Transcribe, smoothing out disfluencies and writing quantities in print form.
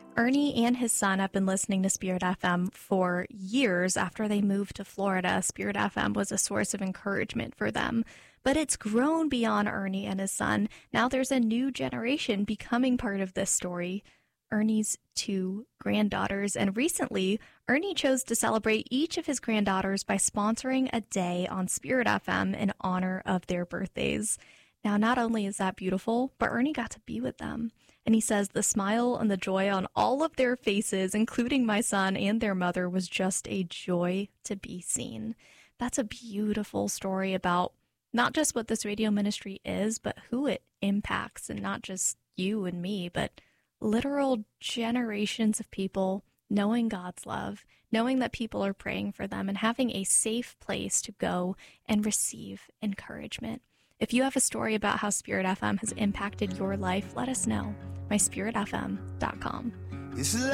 Ernie and his son have been listening to Spirit FM for years after they moved to Florida. Spirit FM was a source of encouragement for them. But it's grown beyond Ernie and his son. Now there's a new generation becoming part of this story. Ernie's 2 granddaughters. And recently, Ernie chose to celebrate each of his granddaughters by sponsoring a day on Spirit FM in honor of their birthdays. Now, not only is that beautiful, but Ernie got to be with them. And he says the smile and the joy on all of their faces, including my son and their mother, was just a joy to be seen. That's a beautiful story about not just what this radio ministry is, but who it impacts, and not just you and me, but literal generations of people knowing God's love, knowing that people are praying for them, and having a safe place to go and receive encouragement. If you have a story about how Spirit FM has impacted your life, let us know. myspiritfm.com.